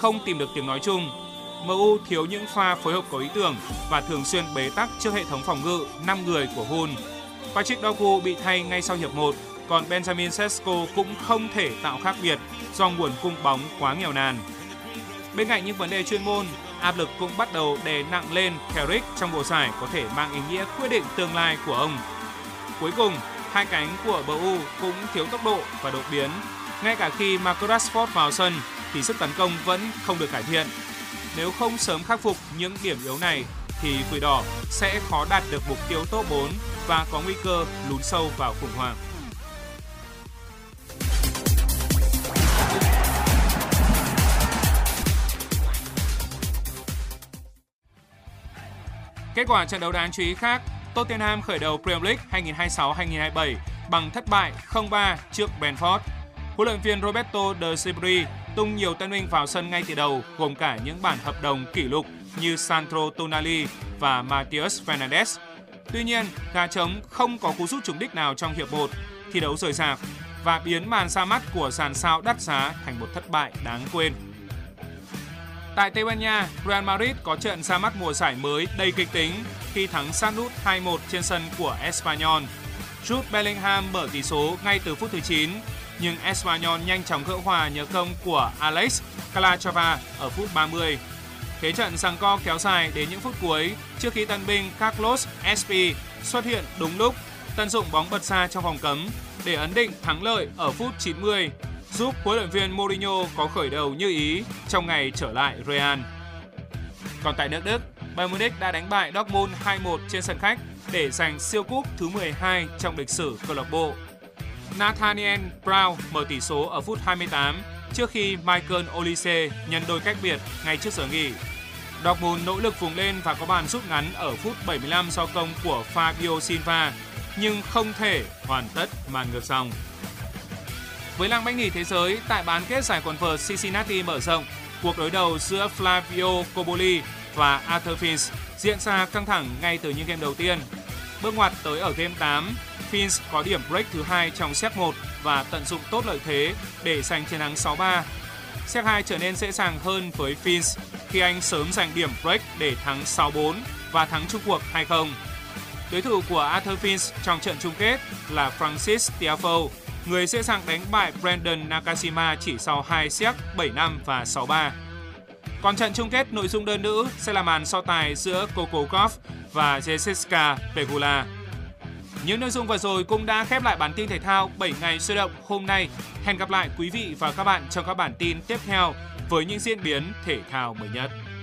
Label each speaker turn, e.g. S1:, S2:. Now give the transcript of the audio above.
S1: không tìm được tiếng nói chung. MU thiếu những pha phối hợp có ý tưởng và thường xuyên bế tắc trước hệ thống phòng ngự 5 người của Hull. Patrick Dorgu bị thay ngay sau hiệp 1, còn Benjamin Sesko cũng không thể tạo khác biệt do nguồn cung bóng quá nghèo nàn. Bên cạnh những vấn đề chuyên môn, áp lực cũng bắt đầu đè nặng lên Carrick trong mùa giải có thể mang ý nghĩa quyết định tương lai của ông. Cuối cùng, hai cánh của MU cũng thiếu tốc độ và đột biến. Ngay cả khi Marcus Rashford vào sân thì sức tấn công vẫn không được cải thiện. Nếu không sớm khắc phục những điểm yếu này thì Quỷ Đỏ sẽ khó đạt được mục tiêu top 4 và có nguy cơ lún sâu vào khủng hoảng. Kết quả trận đấu đáng chú ý khác, Tottenham khởi đầu Premier League 2026-2027 bằng thất bại 0-3 trước Brentford. Huấn luyện viên Roberto De Zerbi tung nhiều tân binh vào sân ngay từ đầu, gồm cả những bản hợp đồng kỷ lục như Sandro Tonali và Matheus Fernandes. Tuy nhiên, gà trống không có cú sút trúng đích nào trong hiệp 1, thi đấu rời rạc và biến màn ra mắt của dàn sao đắt giá thành một thất bại đáng quên. Tại Tây Ban Nha, Real Madrid có trận ra mắt mùa giải mới đầy kịch tính khi thắng sát nút 2-1 trên sân của Espanyol. Jude Bellingham mở tỷ số ngay từ phút thứ 9, nhưng Espanyol nhanh chóng gỡ hòa nhờ công của Alex Calatrava ở phút 30. Thế trận giằng co kéo dài đến những phút cuối trước khi tân binh Carlos Espi xuất hiện đúng lúc, tận dụng bóng bật xa trong vòng cấm để ấn định thắng lợi ở phút 90, giúp huấn luyện viên Mourinho có khởi đầu như ý trong ngày trở lại Real. Còn tại nước Đức, Bayern Munich đã đánh bại Dortmund 2-1 trên sân khách để giành siêu cúp thứ 12 trong lịch sử câu lạc bộ. Nathaniel Brown mở tỷ số ở phút 28 trước khi Michael Olise nhân đôi cách biệt ngay trước giờ nghỉ. Dortmund nỗ lực vùng lên và có bàn rút ngắn ở phút 75 do công của Fabio Silva, nhưng không thể hoàn tất màn ngược dòng. Với làng banh nghỉ thế giới, tại bán kết giải quần vợt Cincinnati mở rộng, cuộc đối đầu giữa Flavio Cobolli và Arthur Fils diễn ra căng thẳng ngay từ những game đầu tiên. Bước ngoặt tới ở game 8, Fils có điểm break thứ 2 trong set 1 và tận dụng tốt lợi thế để giành chiến thắng 6-3. Set 2 trở nên dễ dàng hơn với Fils khi anh sớm giành điểm break để thắng 6-4 và thắng chung cuộc 2-0. Đối thủ của Arthur Fils trong trận chung kết là Francis Tiafoe, người dễ dàng đánh bại Brandon Nakashima chỉ sau 2 set 7-5 và 6-3. Còn trận chung kết nội dung đơn nữ sẽ là màn so tài giữa Coco Gauff và Jessica Pegula. Những nội dung vừa rồi cũng đã khép lại bản tin thể thao 7 ngày sôi động hôm nay. Hẹn gặp lại quý vị và các bạn trong các bản tin tiếp theo với những diễn biến thể thao mới nhất.